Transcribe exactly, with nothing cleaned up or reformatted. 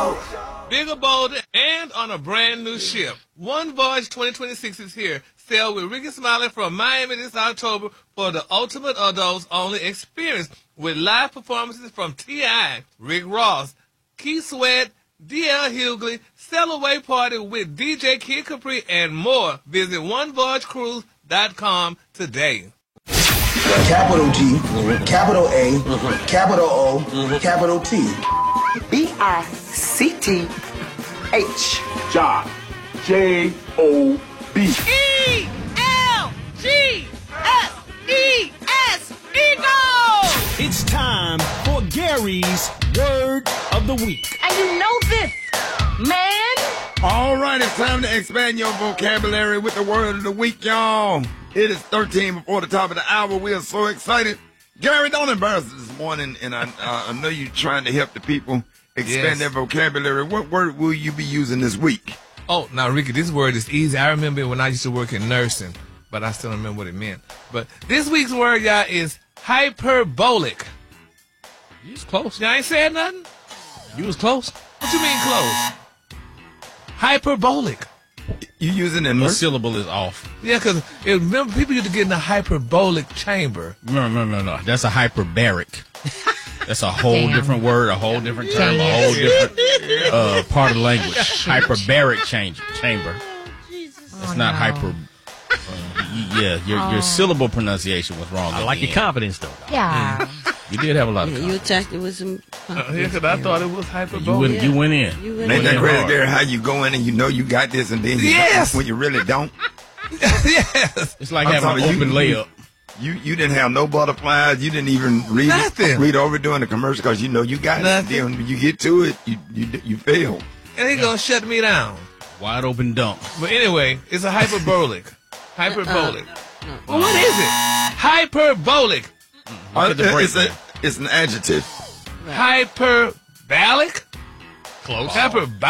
out. Bigger, bolder, and on a brand new ship. One Voyage twenty twenty-six is here. Sail with Ricky Smiley from Miami this October for the ultimate adults-only experience with live performances from T I, Rick Ross, Keith Sweat, D L Hughley, Sail Away Party with D J Kid Capri, and more. Visit one voyage cruise dot com today. Capital G, capital A, capital O, capital T. B I C T H. Job. J O B. E L G S E S. Eagle! It's time for Gary's Word of the Week. And you know this, man. All right, it's time to expand your vocabulary with the Word of the Week, y'all. It is thirteen before the top of the hour. We are so excited. Gary, don't embarrass us this morning, and I, uh, I know you're trying to help the people expand Yes. their vocabulary. What word will you be using this week? Oh, now, Ricky, this word is easy. I remember it when I used to work in nursing, but I still don't remember what it meant. But this week's word, y'all, is hyperbolic. You was close. Y'all ain't saying nothing? You was close. What you mean close? Hyperbolic. You using it in The nurse? syllable is off. Yeah, because remember, people used to get in the hyperbolic chamber. No, no, no, no. That's a hyperbaric. That's a whole Damn. different word, a whole different term, a whole different uh, part of the language. Hyperbaric change, chamber. It's not no. hyper. Uh, y- yeah, your your syllable pronunciation was wrong. I like your confidence, though. Yeah. You did have a lot of You confidence. attacked it with some. Uh, yeah, because I thought it was You hyperbolic. went, you went in. You went Ain't that in crazy, hard. Gary, how you go in and you know you got this, and then you Yes. when you really don't? Yes. It's like I'm having an sorry, open you- layup. You you didn't have no butterflies. You didn't even read Nothing. read over during the commercial because you know you got Nothing. it. Then when you get to it, you you you fail. And he going to shut me down. Wide open dump. But anyway, it's a hyperbolic. Hyperbolic. Well, what is it? Hyperbolic. Uh, at the it's, a, breakdown. it's an adjective. Hyperbolic? Close. Hyperbolic?